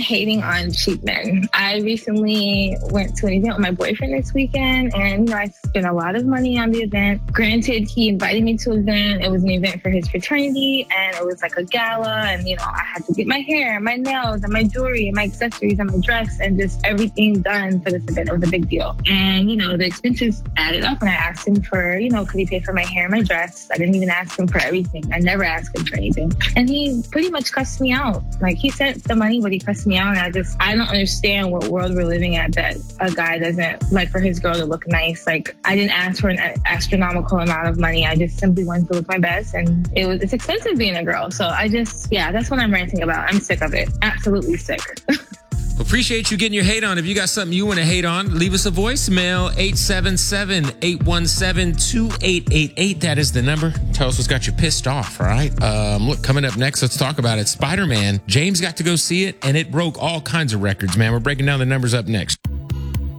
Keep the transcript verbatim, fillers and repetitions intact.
hating on cheap men. I recently went to an event with my boyfriend this weekend, and you know, I spent a lot of money on the event. Granted, he invited me to an event. It was an event for his fraternity, and it was like a gala, and you know, I had to get my hair, my nails, and my jewelry, and my accessories, and my dress, and just everything done for this event. It was a big deal. And you know, the expenses added up, and I asked him for, you know, could he pay for my hair and my dress? I didn't even ask him for everything. I never asked him for anything. And he pretty much cussed me out. Like, he sent the money, but he cussed me out, and I just, I don't understand what world we're living at that a guy doesn't like for his girl to look nice. Like, I didn't ask for an astronomical amount of money. I just simply wanted to look my best, and it was, it's expensive being a girl. So I just, yeah, that's what I'm ranting about. I'm sick of it. Absolutely sick. Appreciate you getting your hate on. If you got something you want to hate on, leave us a voicemail, eight seven seven, eight one seven, two eight eight eight. That is the number. Tell us what's got you pissed off, all right? Um, look, coming up next, let's talk about it. Spider-Man. James got to go see it, and it broke all kinds of records, man. We're breaking down the numbers up next.